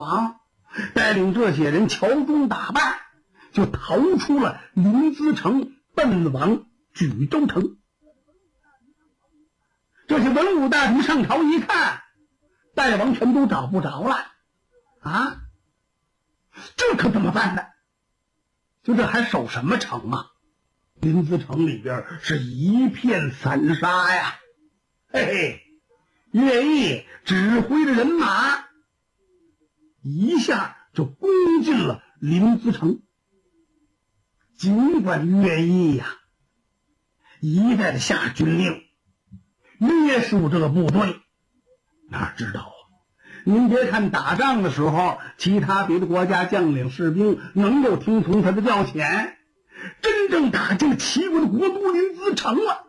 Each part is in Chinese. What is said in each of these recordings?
带领这些人乔装打扮，就逃出了临淄城，奔往莒州城。这些文武大臣上朝一看，大王全都找不着了啊！这可怎么办呢？就这还守什么城啊？临淄城里边是一片散沙呀！嘿嘿，乐毅指挥着人马一下就攻进了临淄城。尽管乐毅呀一再的下军令约束这个部队，哪知道啊，您别看打仗的时候其他别的国家将领士兵能够听从他的调遣，真正打进齐国的国都临淄城了，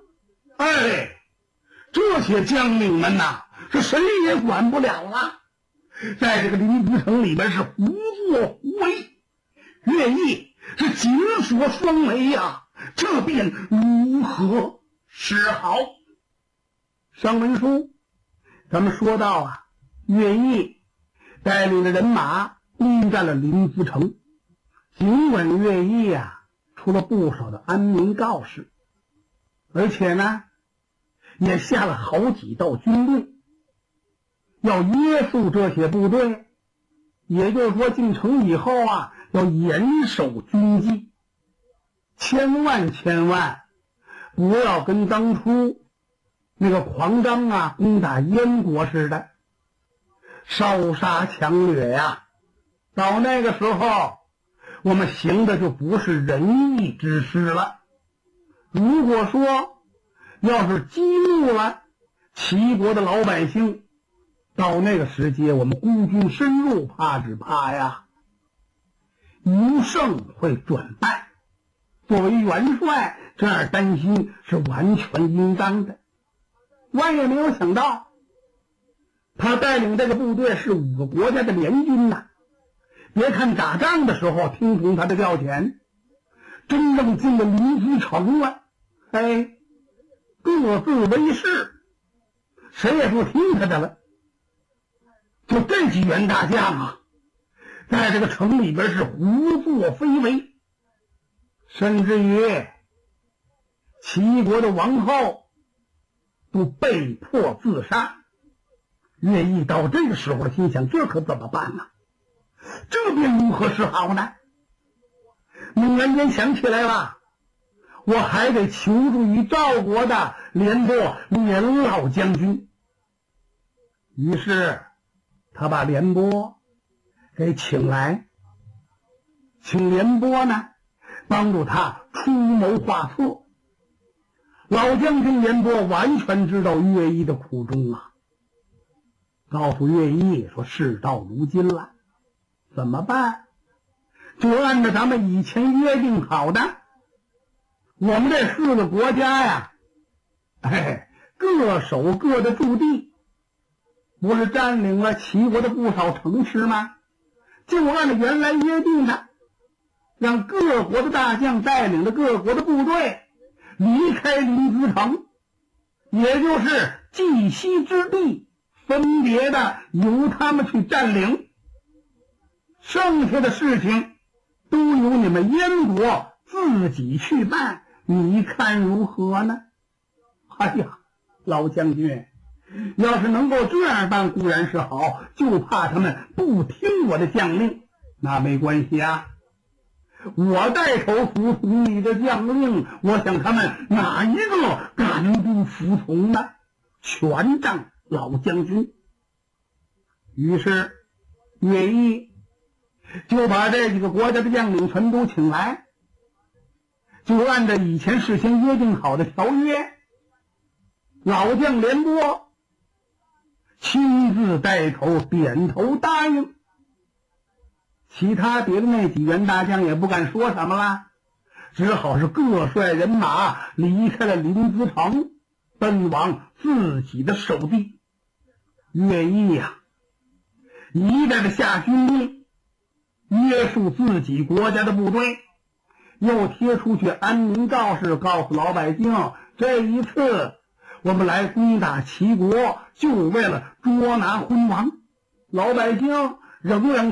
这些将领们呐，是谁也管不了了，在这个临淄城里边是胡作胡为。乐毅是紧锁双眉呀，这便如何是好？上文书咱们说到啊，乐毅带领着人马攻占了临淄城。尽管乐毅出了不少的安民告示，而且呢也下了好几道军令，要约束这些部队，也就是说进城以后要严守军纪，千万不要跟当初那个狂张攻打燕国似的烧杀抢掠到那个时候我们行的就不是仁义之事了。如果说要是激怒了齐国的老百姓，到那个时节我们孤军深入，怕只怕由胜会转败。作为元帅，这样担心是完全应当的。万也没有想到，他带领这个部队是5个国家的联军呐。别看打仗的时候听从他的调遣，真正进了临淄城了，各自为事，谁也不听他的了。就这几员大将在这个城里边是胡作非为，甚至于齐国的王后都被迫自杀。乐毅到这个时候心想，这可怎么办呢？这便如何是好呢？猛然间想起来了，我还得求助于赵国的廉颇年老将军。于是他把廉颇给请来，请廉颇呢帮助他出谋划策。老将军廉颇完全知道乐毅的苦衷告诉乐毅说，事到如今了，怎么办？就按照咱们以前约定好的，我们这4个国家各守各的驻地，不是占领了齐国的不少城池吗？就按照原来约定的，让各国的大将带领着各国的部队离开临淄城，也就是冀西之地，分别的由他们去占领，剩下的事情都由你们燕国自己去办，你看如何呢？老将军，要是能够这样办固然是好，就怕他们不听我的将令。那没关系我带头服从你的将令，我想他们哪一个敢不服从呢？全仗老将军。于是乐毅就把这几个国家的将领全都请来，就按照以前事先约定好的条约，老将廉颇亲自带头点头答应。其他别的那几员大将也不敢说什么了，只好是各率人马离开了临淄城，奔往自己的守地。乐毅一再的下军令，约束自己国家的部队，又贴出去安民告示，告诉老百姓，这一次我们来攻打齐国，就为了捉拿昏王。老百姓仍然